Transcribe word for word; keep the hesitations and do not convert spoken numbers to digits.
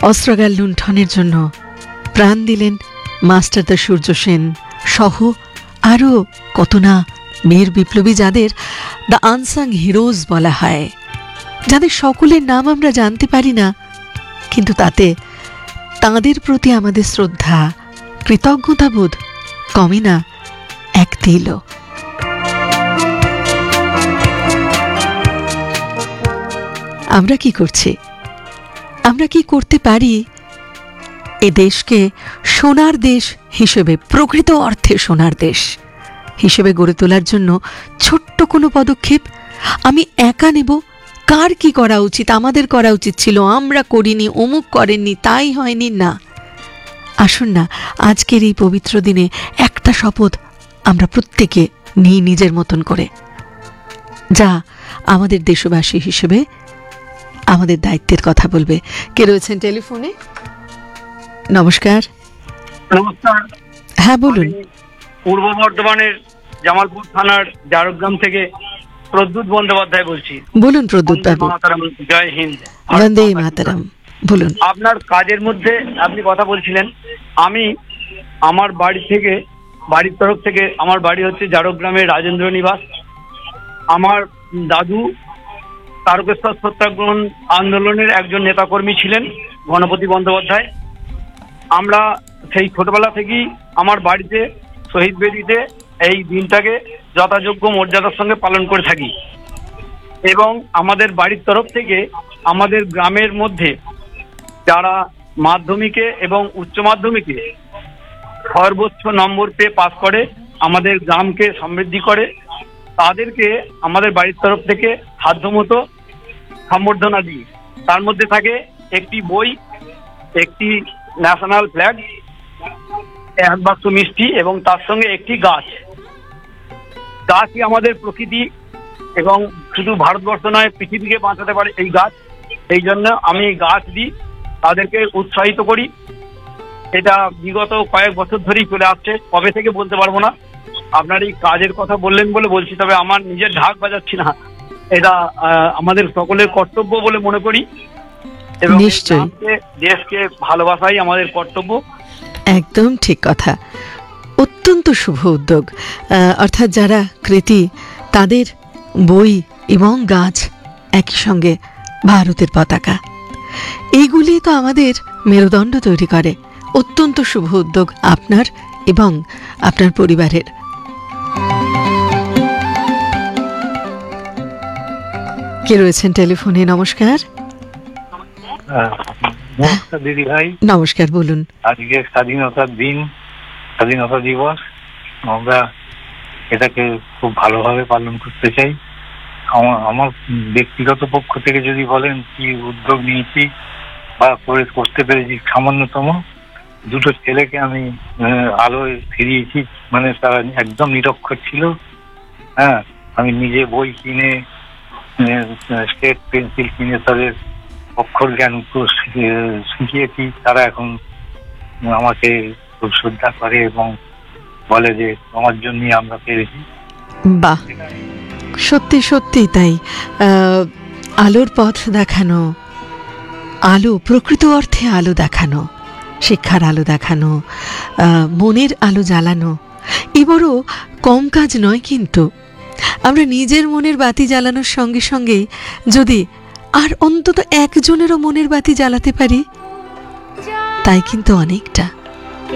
অস্ত্রাগার লুণ্ঠনের জন্য প্রাণ দিলেন মাস্টারদা সূর্য সেন সহ আরও কত না বীর বিপ্লবী, যাদের দ্য আনসাং হিরোজ বলা হয়, যাদের সকলের নাম আমরা জানতে পারি না, কিন্তু তাতে তাঁদের প্রতি আমাদের শ্রদ্ধা, কৃতজ্ঞতাবোধ কমে না এক তিলও। আমরা কি করছি, আমরা কি করতে পারি এ দেশকে সোনার দেশ হিসেবে, প্রকৃত অর্থে সোনার দেশ হিসেবে গড়ে তোলার জন্য ছোট্ট কোনো পদক্ষেপ আমি একা নেব? কার কি করা উচিত? আমাদের করা উচিত ছিল, আমরা করিনি, অমুক করেননি, তাই হয়নি। না, আসুন না আজকের এই পবিত্র দিনে একটা শপথ আমরা প্রত্যেকে নিই নিজের মতন করে, যা আমাদের দেশবাসী হিসেবে আমাদের দায়িত্বের কথা বলবে। কে রয়েছেন টেলিফোনে? নমস্কার। নমস্কার। হ্যাঁ বলুন। পূর্ব বর্ধমানের জামালপুর থানার জারগ্রাম থেকে প্রদ্যুৎ বন্দ্যোপাধ্যায় বলছি। বলুন প্রদ্যুৎ বাবু। জয় হিন্দ, বন্দে মাতরম। বলুন। আপনার কাজের মধ্যে আপনি কথা বলছিলেন, আমি আমার বাড়ি থেকে, বাড়ির তরফ থেকে, আমার বাড়ি হচ্ছে জারগ্রামের রাজেন্দ্র নিবাস। আমার দাদু তারকেশ্বর সত্যাগ্রহণ আন্দোলনের একজন নেতাকর্মী ছিলেন, গণপতি বন্দ্যোপাধ্যায়। আমরা সেই ছোটবেলা থেকেই আমার বাড়িতে শহীদ বেদিতে এই দিনটাকে যথাযোগ্য মর্যাদার সঙ্গে পালন করে থাকি, এবং আমাদের বাড়ির তরফ থেকে আমাদের গ্রামের মধ্যে যারা মাধ্যমিকে এবং উচ্চ মাধ্যমিকে সর্বোচ্চ নম্বর পেয়ে পাস করে, আমাদের গ্রামকে সমৃদ্ধি করে, তাদেরকে আমাদের বাড়ির তরফ থেকে সাধ্যমতো সম্বর্ধনা দিই। তার মধ্যে থাকে একটি বই, একটি ন্যাশনাল ফ্ল্যাগ, এক বাক্স মিষ্টি এবং তার সঙ্গে একটি গাছ। গাছই আমাদের প্রকৃতি এবং শুধু ভারতবর্ষ নয়, পৃথিবীকে বাঁচাতে পারে এই গাছ। এই জন্য আমি গাছ দিই, তাদেরকে উৎসাহিত করি। এটা বিগত কয়েক বছর ধরেই চলে আসছে, কবে থেকে বলতে পারবো না। আপনার এই কাজের কথা বললেন বলে বলছি, তবে আমার নিজের ঢাক বাজাচ্ছি না, এটা আমাদের সকলের কর্তব্য বলে মনে করি, এবং দেশকে ভালোবাসাই আমাদের কর্তব্য। একদম ঠিক কথা, অত্যন্ত শুভ উদ্যোগ। অর্থাৎ যারা কৃতি তাদের বই এবং গাছ একই সঙ্গে ভারতের পতাকা, এইগুলি তো আমাদের মেরুদণ্ড তৈরি করে। অত্যন্ত শুভ উদ্যোগ আপনার এবং আপনার পরিবারের। কে রয়েছেন টেলিফোনে? নমস্কার। নমস্কার দিদি ভাই। নমস্কার, বলুন। আজকে স্বাধীনতার দিন, স্বাধীনতা দিবস, আমরা এটাকে খুব ভালোভাবে পালন করতে চাই। আমার আমার ব্যক্তিগত পক্ষ থেকে যদি বলেন কি উদ্যোগ নিয়েছি বা করে করতে পেরেছি, সামান্যতম দুটো ছেলেকে আমি আলোয় ফিরিয়েছি। মানে তারা একদম নিরক্ষর ছিল, হ্যাঁ, আমি নিজে বই কিনে, স্কেচ পেন্সিল কিনে তাদের অক্ষর জ্ঞান শিখিয়েছি। তারা এখন আমাকে খুব শ্রদ্ধা করে এবং বলে যে আমার জন্যই আমরা পেরেছি। বাহ, সত্যি সত্যি তাই। আলোর পথ দেখানো, আলো, প্রকৃত অর্থে আলো দেখানো, শিক্ষার আলো দেখানো, মনের আলো জ্বালানো, এ বড় কম কাজ নয়। কিন্তু আমরা নিজের মনের বাতি জ্বালানোর সঙ্গে সঙ্গে যদি আর অন্তত একজনেরও মনের বাতি জ্বালাতে পারি, তাই কিন্তু অনেকটা।